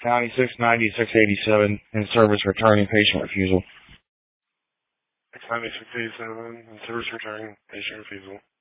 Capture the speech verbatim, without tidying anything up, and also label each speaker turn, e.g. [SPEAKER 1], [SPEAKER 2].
[SPEAKER 1] County six ninety, six eighty-seven, in service returning patient refusal.
[SPEAKER 2] six ninety, six eighty-seven, in service returning patient refusal.